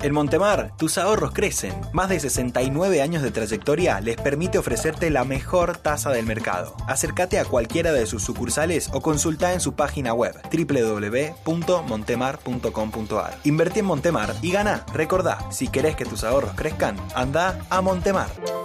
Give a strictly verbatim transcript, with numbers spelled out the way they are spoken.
En Montemar, tus ahorros crecen. Más de sesenta y nueve años de trayectoria les permite ofrecerte la mejor tasa del mercado. Acércate a cualquiera de sus sucursales o consulta en su página web doble u doble u doble u punto montemar punto com punto a r. Invertí en Montemar y gana. Recordá, si querés que tus ahorros crezcan, anda a Montemar.